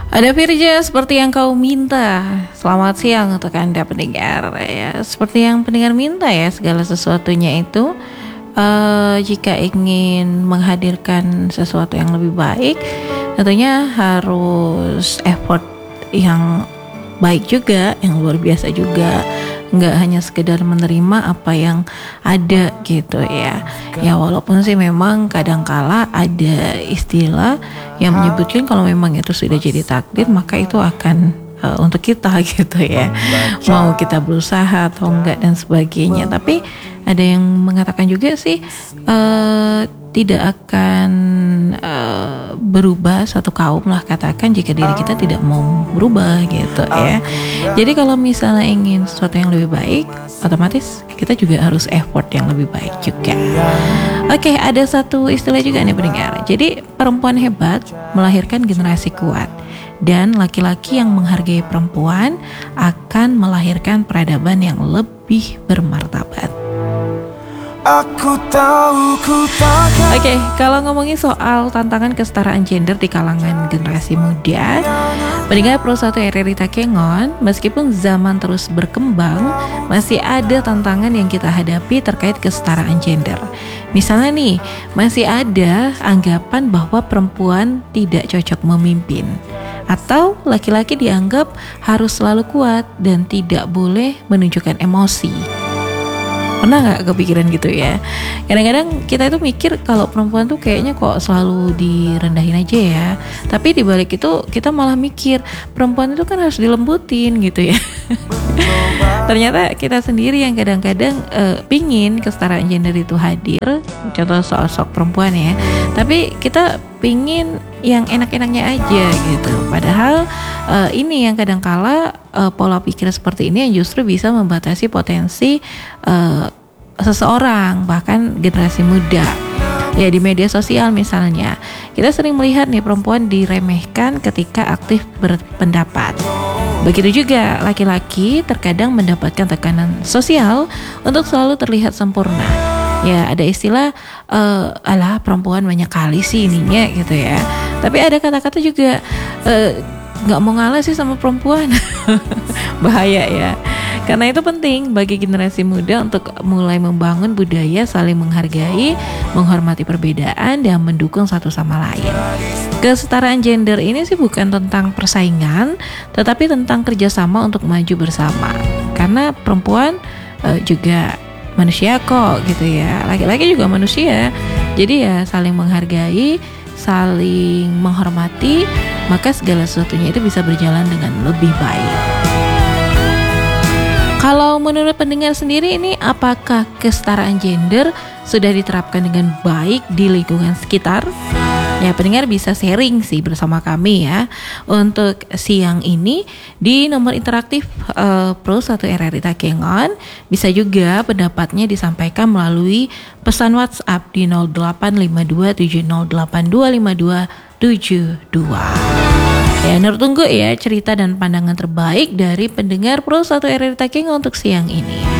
Ada Firja, seperti yang kau minta. Selamat siang untuk Anda pendengar ya. Seperti yang pendengar minta ya, segala sesuatunya itu jika ingin menghadirkan sesuatu yang lebih baik, tentunya harus effort yang baik juga, yang luar biasa juga. Nggak hanya sekedar menerima apa yang ada gitu ya. Ya walaupun sih memang kadangkala ada istilah yang menyebutkan kalau memang itu sudah jadi takdir, maka itu akan untuk kita gitu ya. Mau kita berusaha atau enggak dan sebagainya. Tapi ada yang mengatakan juga sih tidak akan berubah satu kaum lah, katakan, jika diri kita tidak mau berubah gitu ya. Jadi kalau misalnya ingin sesuatu yang lebih baik, otomatis kita juga harus effort yang lebih baik juga. Oke, ada satu istilah juga nih pendengar. Jadi perempuan hebat melahirkan generasi kuat, dan laki-laki yang menghargai perempuan akan melahirkan peradaban yang lebih bermartabat. Oke, kalau ngomongin soal tantangan kesetaraan gender di kalangan generasi muda, pendengar Pro 1 RRI Takengon, meskipun zaman terus berkembang, masih ada tantangan yang kita hadapi terkait kesetaraan gender. Misalnya nih, masih ada anggapan bahwa perempuan tidak cocok memimpin, atau laki-laki dianggap harus selalu kuat dan tidak boleh menunjukkan emosi. Pernah gak kepikiran gitu ya? Kadang-kadang kita itu mikir kalau perempuan tuh kayaknya kok selalu direndahin aja ya. Tapi dibalik itu kita malah mikir perempuan itu kan harus dilembutin gitu ya. Ternyata kita sendiri yang kadang-kadang pingin kesetaraan gender itu hadir. Contoh sosok perempuan ya. Tapi kita pingin yang enak-enaknya aja gitu. Padahal ini yang kadangkala pola pikir seperti ini yang justru bisa membatasi potensi seseorang, bahkan generasi muda. Ya, di media sosial misalnya, kita sering melihat nih perempuan diremehkan ketika aktif berpendapat. Begitu juga laki-laki terkadang mendapatkan tekanan sosial untuk selalu terlihat sempurna. Ya, ada istilah alah perempuan banyak kali sih ininya gitu ya. Tapi ada kata-kata juga nggak mau ngalah sih sama perempuan. Bahaya ya. Karena itu penting bagi generasi muda untuk mulai membangun budaya saling menghargai, menghormati perbedaan, dan mendukung satu sama lain. Kesetaraan gender ini sih bukan tentang persaingan, tetapi tentang kerjasama untuk maju bersama. Karena perempuan juga manusia kok gitu ya, laki-laki juga manusia. Jadi ya saling menghargai, saling menghormati, maka segala sesuatunya itu bisa berjalan dengan lebih baik. Kalau menurut pendengar sendiri ini, apakah kesetaraan gender sudah diterapkan dengan baik di lingkungan sekitar? Ya, pendengar bisa sharing sih bersama kami ya untuk siang ini di nomor interaktif Pro 1 RRI Takengon. Bisa juga pendapatnya disampaikan melalui pesan WhatsApp di 085270825272. Ya, tunggu ya cerita dan pandangan terbaik dari pendengar Pro 1 RRI Takengon untuk siang ini.